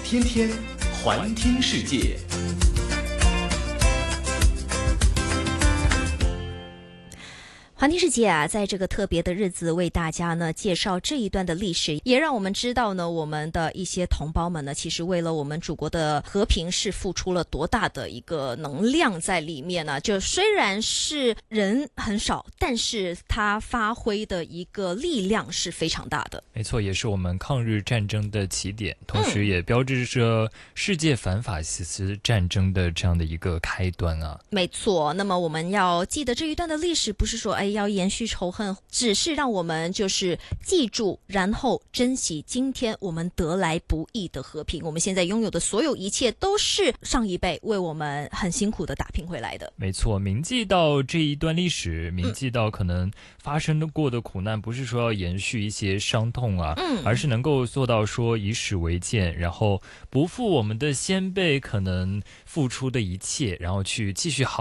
天天环听世界。 环听世界啊，在这个特别的日子为大家呢介绍这一段的历史，也让我们知道呢，我们的一些同胞们呢，其实为了我们祖国的和平是付出了多大的一个能量在里面呢。就虽然是人很少，但是它发挥的一个力量是非常大的。 没错，也是我们抗日战争的起点，同时也标志着世界反法西斯战争的这样的一个开端啊。 没错，那么我们要记得这一段的历史，不是说要延续仇恨，只是让我们就是记住，然后珍惜今天我们得来不易的和平。我们现在拥有的所有一切都是上一辈为我们很辛苦的打拼回来的。 没错，铭记到这一段历史，铭记到可能发生过的苦难，不是说要延续一些伤痛啊，而是能够做到说以史为鉴，然后不负我们的先辈可能付出的一切，然后去继续好